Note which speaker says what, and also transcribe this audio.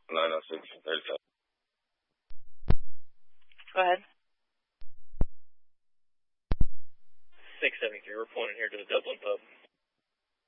Speaker 1: 906, 37.
Speaker 2: Go ahead.
Speaker 3: 673, reporting here to the Dublin pub.